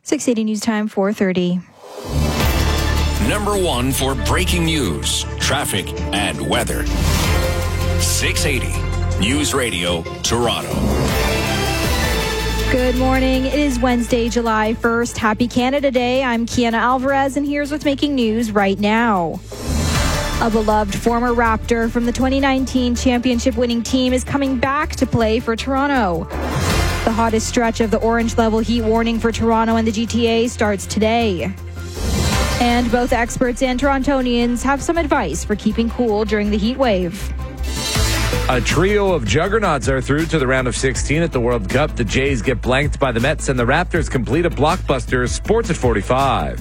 680 News Time, 4:30. Number one for breaking news, traffic, and weather. 680 News Radio, Toronto. Good morning. It is Wednesday, July 1st. Happy Canada Day. I'm Kiana Alvarez, and here's what's making news right now. A beloved former Raptor from the 2019 championship-winning team is coming back to play for Toronto. The hottest stretch of the orange-level heat warning for Toronto and the GTA starts today. And both experts and Torontonians have some advice for keeping cool during the heat wave. A trio of juggernauts are through to the round of 16 at the World Cup. The Jays get blanked by the Mets, and the Raptors complete a blockbuster. Sports at 45.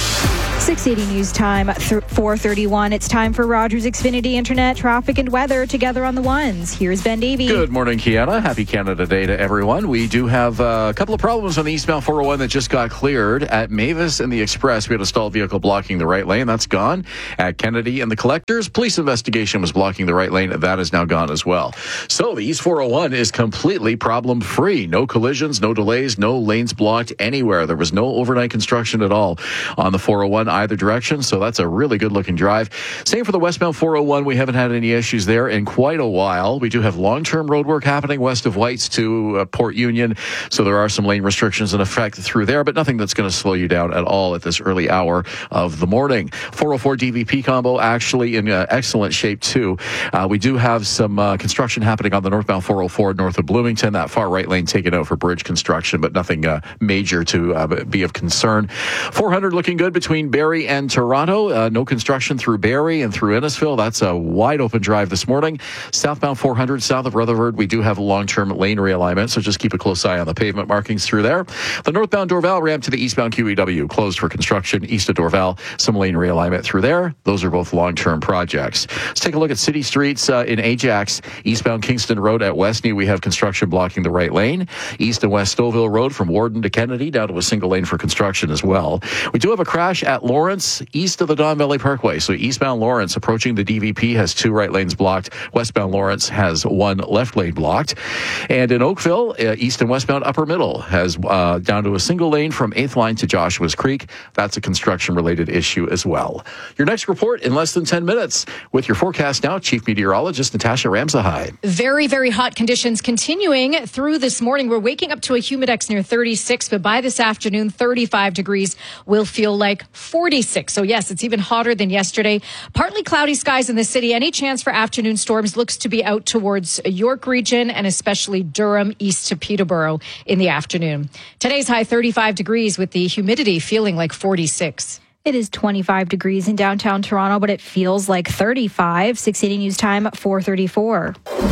680 News Time, 4:31. It's time for Rogers Xfinity Internet, traffic and weather together on the ones. Here's Ben Davey. Good morning, Kiana. Happy Canada Day to everyone. We do have a couple of problems on the eastbound 401 that just got cleared. At Mavis and the Express, we had a stalled vehicle blocking the right lane. That's gone. At Kennedy and the Collectors, police investigation was blocking the right lane. That is now gone as well. So the East 401 is completely problem-free. No collisions, no delays, no lanes blocked anywhere. There was no overnight construction at all on the 401 either direction, so that's a really good-looking drive. Same for the westbound 401. We haven't had any issues there in quite a while. We do have long-term road work happening west of Whites to Port Union, so there are some lane restrictions in effect through there, but nothing that's going to slow you down at all at this early hour of the morning. 404 DVP combo actually in excellent shape, too. We do have some construction happening on the northbound 404 north of Bloomington. That far right lane taken out for bridge construction, but nothing major to be of concern. 400 looking good between Barrie and Toronto. No construction through Barrie and through Innisfil. That's a wide open drive this morning. Southbound 400 south of Rutherford, we do have long-term lane realignment, so just keep a close eye on the pavement markings through there. The northbound Dorval ramp to the eastbound QEW closed for construction east of Dorval. Some lane realignment through there. Those are both long-term projects. Let's take a look at city streets in Ajax. Eastbound Kingston Road at Westney, we have construction blocking the right lane. East and west Stouffville Road from Warden to Kennedy down to a single lane for construction as well. We do have a crash at Lawrence, east of the Don Valley Parkway. So eastbound Lawrence approaching the DVP has two right lanes blocked. Westbound Lawrence has one left lane blocked. And in Oakville, east and westbound Upper Middle has down to a single lane from 8th line to Joshua's Creek. That's a construction-related issue as well. Your next report in less than 10 minutes. With your forecast now, Chief Meteorologist Natasha Ramsahai. Very, very hot conditions continuing through this morning. We're waking up to a humidex near 36, but by this afternoon, 35 degrees will feel like 46. So yes, it's even hotter than yesterday. Partly cloudy skies in the city. Any chance for afternoon storms looks to be out towards York region and especially Durham east to Peterborough in the afternoon. Today's high 35 degrees with the humidity feeling like 46. It is 25 degrees in downtown Toronto, but it feels like 35. 680 News Time, 4:34.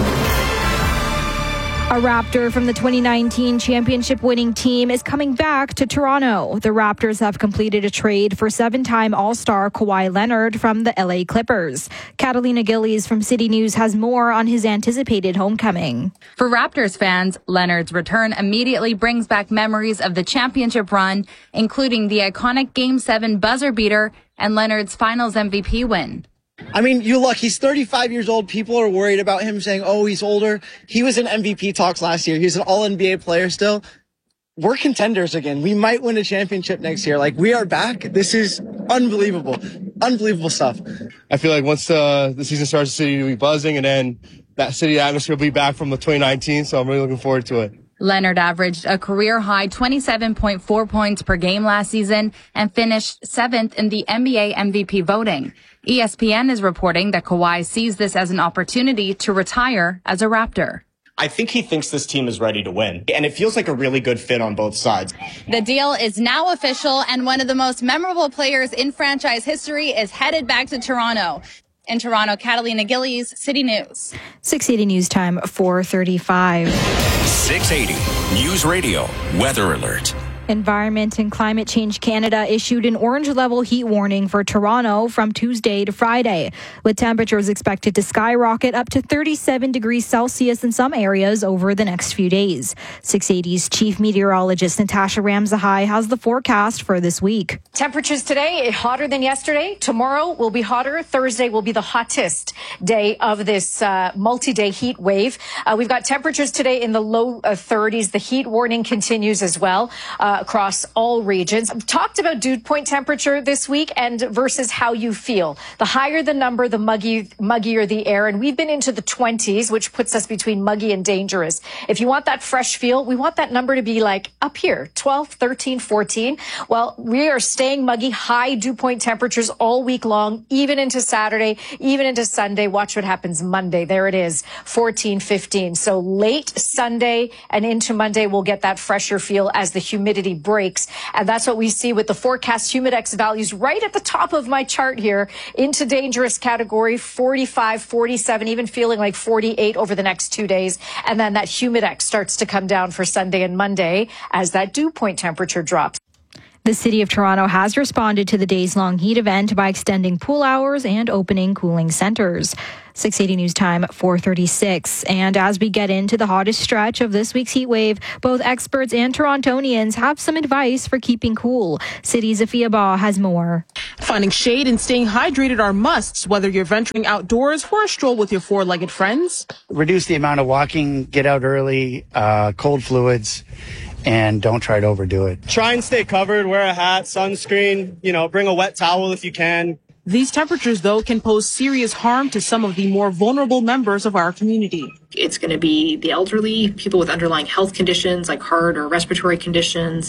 A Raptor from the 2019 championship-winning team is coming back to Toronto. The Raptors have completed a trade for 7-time All-Star Kawhi Leonard from the LA Clippers. Catalina Gillies from City News has more on his anticipated homecoming. For Raptors fans, Leonard's return immediately brings back memories of the championship run, including the iconic Game 7 buzzer beater and Leonard's Finals MVP win. I mean, you look, he's 35 years old. People are worried about him saying, oh, he's older. He was in MVP talks last year. He's an all-NBA player still. We're contenders again. We might win a championship next year. Like, we are back. This is unbelievable. Unbelievable stuff. I feel like once the season starts, the city will be buzzing, and then that city atmosphere will be back from the 2019, so I'm really looking forward to it. Leonard averaged a career-high 27.4 points per game last season and finished 7th in the NBA MVP voting. ESPN is reporting that Kawhi sees this as an opportunity to retire as a Raptor. I think he thinks this team is ready to win, and it feels like a really good fit on both sides. The deal is now official, and one of the most memorable players in franchise history is headed back to Toronto. In Toronto, Catalina Gillies, City News. 680 News Time, 4:35. 680 News Radio Weather Alert. Environment and Climate Change Canada issued an orange-level heat warning for Toronto from Tuesday to Friday, with temperatures expected to skyrocket up to 37 degrees Celsius in some areas over the next few days. 680's Chief Meteorologist Natasha Ramsahai has the forecast for this week. Temperatures today hotter than yesterday. Tomorrow will be hotter. Thursday will be the hottest day of this multi-day heat wave. We've got temperatures today in the low 30s. The heat warning continues as well. across all regions. I've talked about dew point temperature this week and versus how you feel. The higher the number, the muggier the air. And we've been into the 20s, which puts us between muggy and dangerous. If you want that fresh feel, we want that number to be like up here, 12, 13, 14. Well, we are staying muggy, high dew point temperatures all week long, even into Saturday, even into Sunday. Watch what happens Monday. There it is, 14, 15. So late Sunday and into Monday, we'll get that fresher feel as the humidity breaks. And that's what we see with the forecast Humidex values right at the top of my chart here into dangerous category, 45, 47, even feeling like 48 over the next 2 days. And then that Humidex starts to come down for Sunday and Monday as that dew point temperature drops. The City of Toronto has responded to the days-long heat event by extending pool hours and opening cooling centers. 680 News Time, 4:36. And as we get into the hottest stretch of this week's heat wave, both experts and Torontonians have some advice for keeping cool. City's Afia Ba has more. Finding shade and staying hydrated are musts, whether you're venturing outdoors for a stroll with your four-legged friends. Reduce the amount of walking, get out early, cold fluids, and don't try to overdo it. Try and stay covered, wear a hat, sunscreen, bring a wet towel if you can. These temperatures, though, can pose serious harm to some of the more vulnerable members of our community. It's going to be the elderly, people with underlying health conditions like heart or respiratory conditions,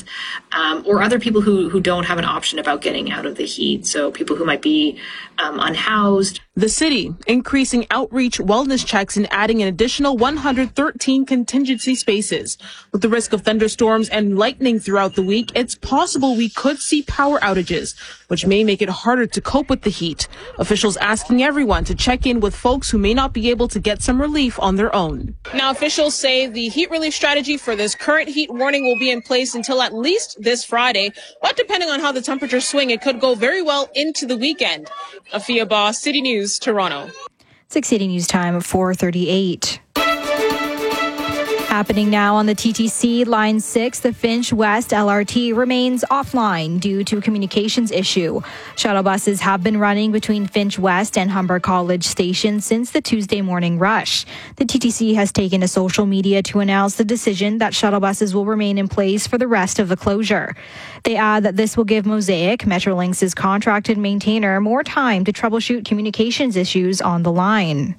or other people who don't have an option about getting out of the heat. So people who might be unhoused. The city increasing outreach wellness checks and adding an additional 113 contingency spaces. With the risk of thunderstorms and lightning throughout the week, it's possible we could see power outages, which may make it harder to cope with the heat. Officials asking everyone to check in with folks who may not be able to get some relief on their own. Now, officials say the heat relief strategy for this current heat warning will be in place until at least this Friday. But depending on how the temperatures swing, it could go very well into the weekend. Afia Ba, City News, Toronto. 680 News Time, 4:38. Happening now on the TTC Line 6, the Finch West LRT remains offline due to a communications issue. Shuttle buses have been running between Finch West and Humber College Station since the Tuesday morning rush. The TTC has taken to social media to announce the decision that shuttle buses will remain in place for the rest of the closure. They add that this will give Mosaic, Metrolinx's contracted maintainer, more time to troubleshoot communications issues on the line.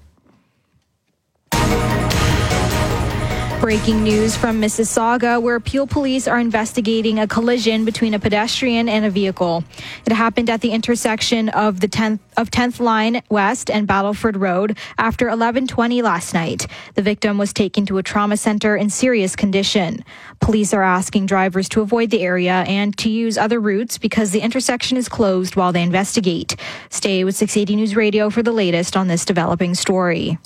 Breaking news from Mississauga, where Peel police are investigating a collision between a pedestrian and a vehicle. It happened at the intersection of the 10th Line West and Battleford Road after 11:20 last night. The victim was taken to a trauma center in serious condition. Police are asking drivers to avoid the area and to use other routes because the intersection is closed while they investigate. Stay with 680 News Radio for the latest on this developing story.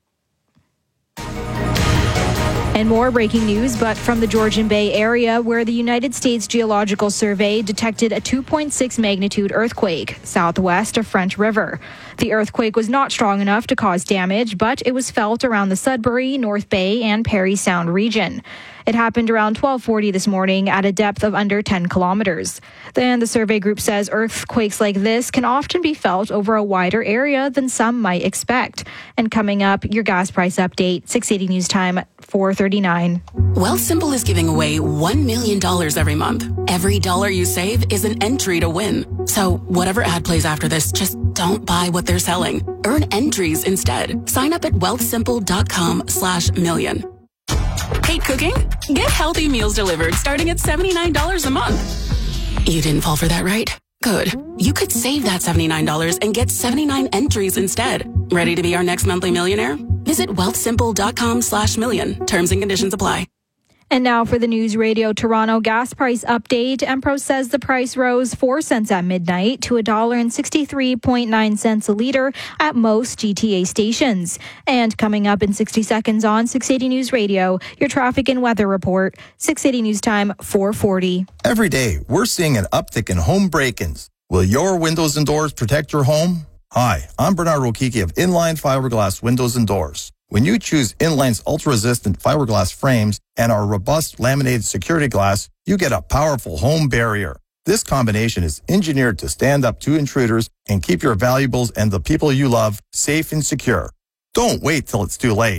And more breaking news, but from the Georgian Bay area, where the United States Geological Survey detected a 2.6 magnitude earthquake southwest of French River. The earthquake was not strong enough to cause damage, but it was felt around the Sudbury, North Bay, and Parry Sound region. It happened around 12:40 this morning at a depth of under 10 kilometers. Then the survey group says earthquakes like this can often be felt over a wider area than some might expect. And coming up, your gas price update, 680 News Time, 4:39. Wealthsimple is giving away $1 million every month. Every dollar you save is an entry to win. So whatever ad plays after this, just don't buy what they're selling. Earn entries instead. Sign up at wealthsimple.com/million. Hate cooking? Get healthy meals delivered starting at $79 a month. You didn't fall for that, right? Good. You could save that $79 and get 79 entries instead. Ready to be our next monthly millionaire? Visit wealthsimple.com/million. Terms and conditions apply. And now for the News Radio Toronto gas price update. Empro says the price rose 4 cents at midnight to $1.63.9 a liter at most GTA stations. And coming up in 60 seconds on 680 News Radio, your traffic and weather report, 680 News Time, 4:40. Every day, we're seeing an uptick in home break-ins. Will your windows and doors protect your home? Hi, I'm Bernard Rokiki of Inline Fiberglass Windows and Doors. When you choose Inline's ultra-resistant fiberglass frames and our robust laminated security glass, you get a powerful home barrier. This combination is engineered to stand up to intruders and keep your valuables and the people you love safe and secure. Don't wait till it's too late.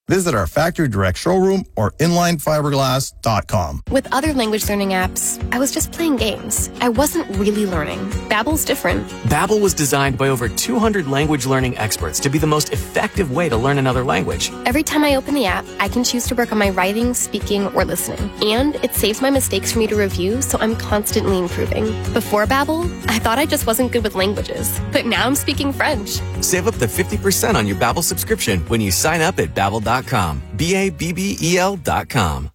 Visit our factory direct showroom or inlinefiberglass.com. With other language learning apps, I was just playing games. I wasn't really learning. Babbel's different. Babbel was designed by over 200 language learning experts to be the most effective way to learn another language. Every time I open the app, I can choose to work on my writing, speaking, or listening. And it saves my mistakes for me to review, so I'm constantly improving. Before Babbel, I thought I just wasn't good with languages. But now I'm speaking French. Save up to 50% on your Babbel subscription when you sign up at Babbel.com. Babbel.com.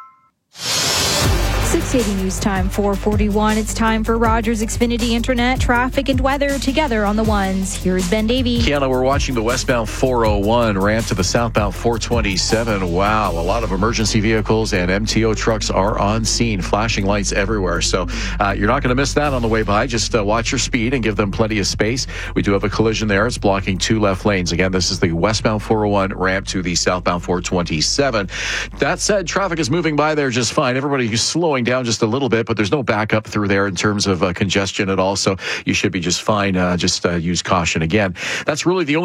680 News Time, 441. It's time for Rogers Xfinity Internet, traffic and weather together on the ones. Here's Ben Davey. Kiana, we're watching the westbound 401 ramp to the southbound 427. Wow, a lot of emergency vehicles and MTO trucks are on scene, flashing lights everywhere. So you're not going to miss that on the way by. Just watch your speed and give them plenty of space. We do have a collision there. It's blocking 2 left lanes. Again, this is the westbound 401 ramp to the southbound 427. That said, traffic is moving by there just fine. Everybody is slowing down just a little bit, but there's no backup through there in terms of congestion at all. So you should be just fine. Just use caution again. That's really the only